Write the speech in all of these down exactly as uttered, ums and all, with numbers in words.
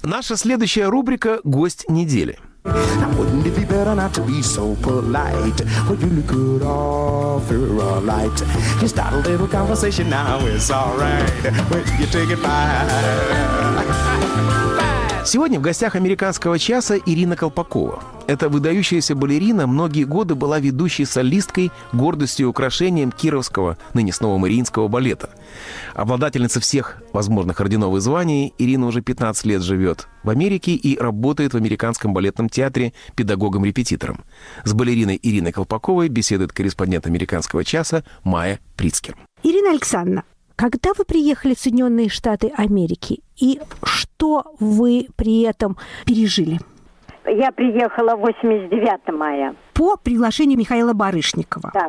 Наша следующая рубрика «Гость недели». Сегодня в гостях «Американского часа» Ирина Колпакова. Эта выдающаяся балерина многие годы была ведущей солисткой, гордостью и украшением Кировского, ныне снова Мариинского балета. Обладательница всех возможных орденов и званий, Ирина уже пятнадцать лет живет в Америке и работает в Американском балетном театре педагогом-репетитором. С балериной Ириной Колпаковой беседует корреспондент «Американского часа» Майя Прицкер. Ирина Александровна, когда вы приехали в Соединенные Штаты Америки, и что вы при этом пережили? Я приехала в восемьдесят девятом мая. По приглашению Михаила Барышникова. Да.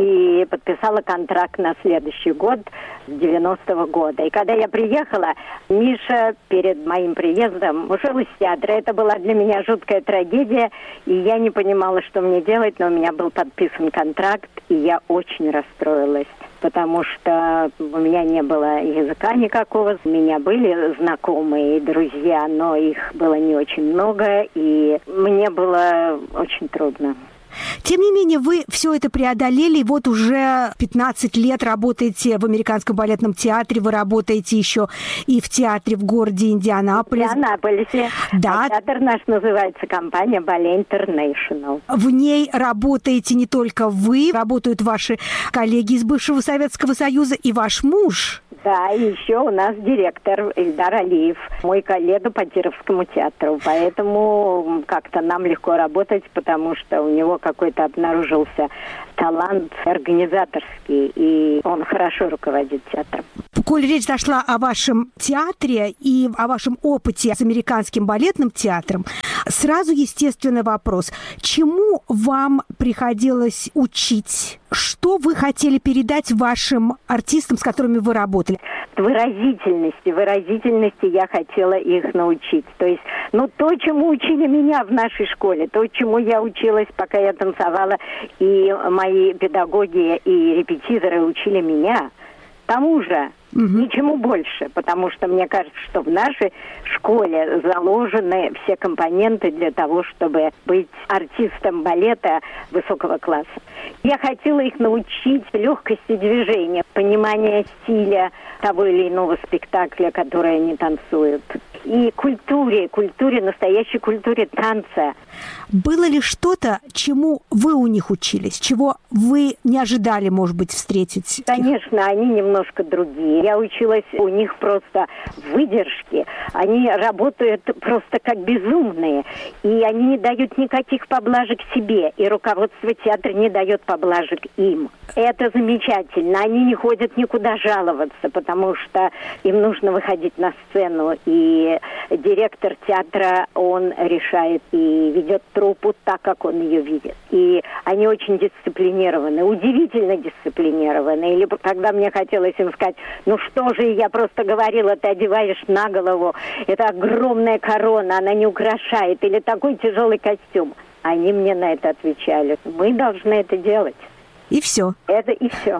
И подписала контракт на следующий год, с девяностого года. И когда я приехала, Миша перед моим приездом ушел из театра. Это была для меня жуткая трагедия, и я не понимала, что мне делать, но у меня был подписан контракт, и я очень расстроилась. Потому что у меня не было языка никакого. У меня были знакомые и друзья, но их было не очень много, и мне было очень трудно. Тем не менее, вы все это преодолели, и вот уже пятнадцать лет работаете в Американском балетном театре, вы работаете еще и в театре в городе Индианаполис. В Индианаполисе. Да. А театр наш называется компания Ballet International. В ней работаете не только вы, работают ваши коллеги из бывшего Советского Союза и ваш муж. Да, и еще у нас директор Ильдар Алиев, мой коллега по Кировскому театру. Поэтому как-то нам легко работать, потому что у него какой-то обнаружился талант организаторский, и он хорошо руководит театром. Коль речь зашла о вашем театре и о вашем опыте с Американским балетным театром, сразу естественный вопрос. Чему вам приходилось учить? Что вы хотели передать вашим артистам, с которыми вы работали? Выразительности. Выразительности я хотела их научить. То есть, ну, то, чему учили меня в нашей школе, то, чему я училась, пока я танцевала, и мои педагоги и репетиторы учили меня, тому же. Угу. Ничему больше, потому что мне кажется, что в нашей школе заложены все компоненты для того, чтобы быть артистом балета высокого класса. Я хотела их научить легкости движения, понимания стиля того или иного спектакля, который они танцуют. И культуре, культуре, настоящей культуре танца. Было ли что-то, чему вы у них учились, чего вы не ожидали, может быть, встретить? Конечно, они немножко другие. Я училась у них просто выдержке. Они работают просто как безумные. И они не дают никаких поблажек себе. И руководство театра не дает поблажек им. Это замечательно. Они не ходят никуда жаловаться, потому что им нужно выходить на сцену. И директор театра, он решает и ведет труппу так, как он ее видит. И они очень дисциплинированы, удивительно дисциплинированы. Или когда мне хотелось им сказать, ну что же, я просто говорила, ты одеваешь на голову, это огромная корона, она не украшает, или такой тяжелый костюм. Они мне на это отвечали, мы должны это делать. И все. Это и все.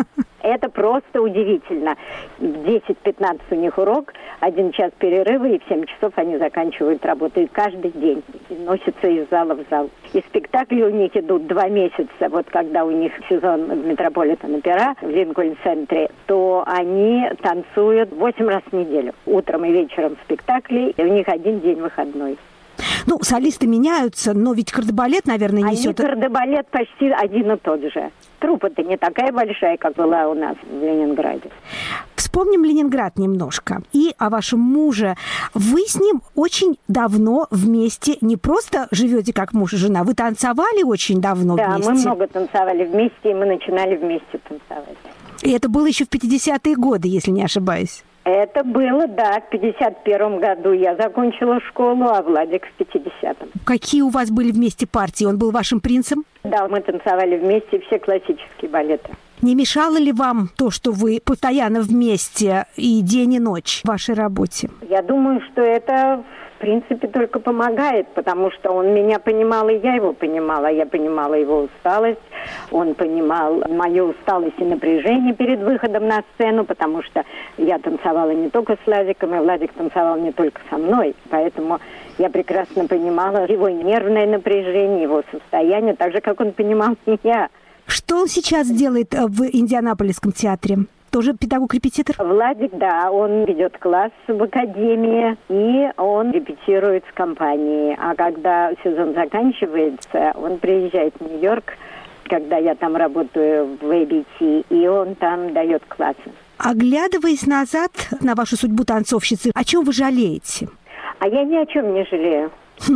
Это просто удивительно. В десять-пятнадцать у них урок, один час перерыва, и в семь часов они заканчивают работу. И каждый день носятся из зала в зал. И спектакли у них идут два месяца. Вот когда у них сезон Метрополитен-опера в Линкольн-центре, то они танцуют восемь раз в неделю. Утром и вечером спектакли, и у них один день выходной. Ну, солисты меняются, но ведь кардебалет, наверное, несет... Они кардебалет почти один и тот же. Труппа-то не такая большая, как была у нас в Ленинграде. Вспомним Ленинград немножко. И о вашем муже. Вы с ним очень давно вместе, не просто живете как муж и жена, вы танцевали очень давно да, вместе. Да, мы много танцевали вместе, и мы начинали вместе танцевать. И это было еще в пятидесятые годы, если не ошибаюсь. Это было, да, в пятьдесят первом году я закончила школу, а Владик в пятидесятом. Какие у вас были вместе партии? Он был вашим принцем? Да, мы танцевали вместе все классические балеты. Не мешало ли вам то, что вы постоянно вместе и день, и ночь в вашей работе? Я думаю, что это, в принципе, только помогает, потому что он меня понимал, и я его понимала. Я понимала его усталость, он понимал мою усталость и напряжение перед выходом на сцену, потому что я танцевала не только с Владиком, и Владик танцевал не только со мной. Поэтому я прекрасно понимала его нервное напряжение, его состояние, так же, как он понимал меня. Что он сейчас делает в Индианаполисском театре? Тоже педагог-репетитор? Владик, да, он ведет класс в академии, и он репетирует с компанией. А когда сезон заканчивается, он приезжает в Нью-Йорк, когда я там работаю в эй би ти, и он там дает классы. Оглядываясь назад на вашу судьбу танцовщицы, о чем вы жалеете? А я ни о чем не жалею.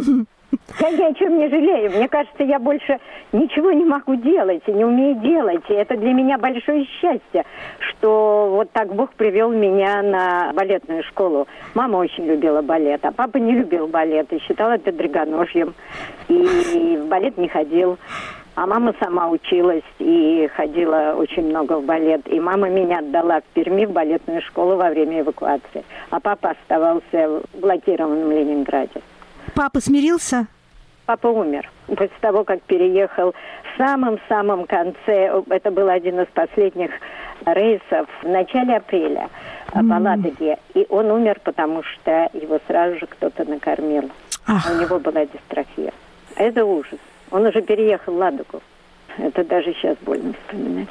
Я ни о чем не жалею. Мне кажется, я больше ничего не могу делать и не умею делать. И это для меня большое счастье, что вот так Бог привел меня на балетную школу. Мама очень любила балет, а папа не любил балет и считал это драгоножьем. И в балет не ходил. А мама сама училась и ходила очень много в балет. И мама меня отдала в Перми в балетную школу во время эвакуации. А папа оставался в блокированном Ленинграде. Папа смирился? Папа умер. После того, как переехал в самом-самом конце, это был один из последних рейсов в начале апреля mm. по Ладоге. И он умер, потому что его сразу же кто-то накормил. Ах. У него была дистрофия. Это ужас. Он уже переехал в Ладогу. Это даже сейчас больно вспоминать.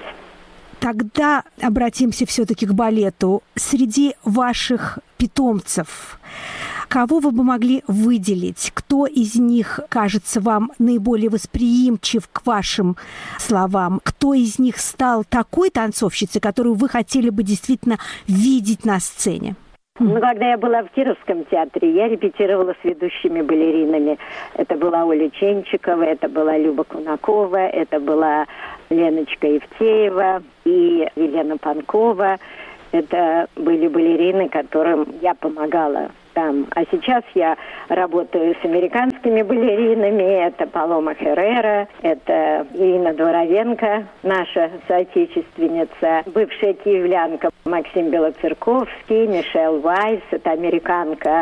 Тогда обратимся все-таки к балету. Среди ваших питомцев, кого вы бы могли выделить? Кто из них кажется вам наиболее восприимчив к вашим словам? Кто из них стал такой танцовщицей, которую вы хотели бы действительно видеть на сцене? Ну, когда я была в Кировском театре, я репетировала с ведущими балеринами. Это была Оля Ченчикова, это была Люба Кунакова, это была Леночка Евтеева и Елена Панкова. Это были балерины, которым я помогала там. А сейчас я работаю с американскими балеринами. Это Палома Херрера, это Ирина Дворовенко, наша соотечественница, бывшая киевлянка Максим Белоцерковский, Мишель Вайс, это американка.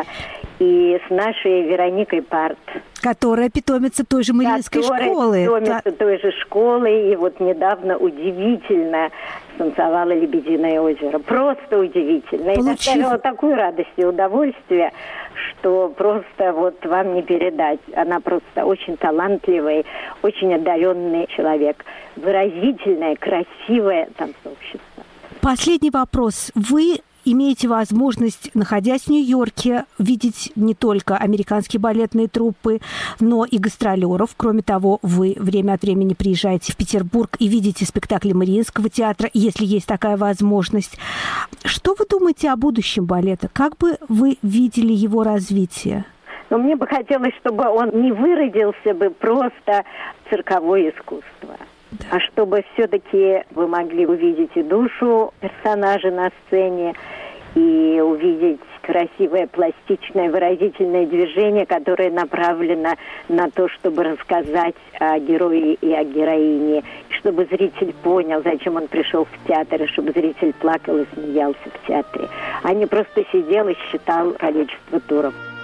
И с нашей Вероникой Парт. Которая питомица той же Мариинской школы. Которая питомица той же школы. И вот недавно удивительно станцевала «Лебединое озеро». Просто удивительно. И доставила такую радость и удовольствие, что просто вот вам не передать. Она просто очень талантливый, очень одаренный человек. Выразительная, красивая танцовщица. Последний вопрос. Вы имеете возможность, находясь в Нью-Йорке, видеть не только американские балетные труппы, но и гастролеров. Кроме того, вы время от времени приезжаете в Петербург и видите спектакли Мариинского театра, если есть такая возможность. Что вы думаете о будущем балета? Как бы вы видели его развитие? Но мне бы хотелось, чтобы он не выродился бы просто в цирковое искусство. Да. А чтобы все-таки вы могли увидеть и душу персонажа на сцене, и увидеть красивое, пластичное, выразительное движение, которое направлено на то, чтобы рассказать о герое и о героине, чтобы зритель понял, зачем он пришел в театр, и чтобы зритель плакал и смеялся в театре, а не просто сидел и считал количество туров.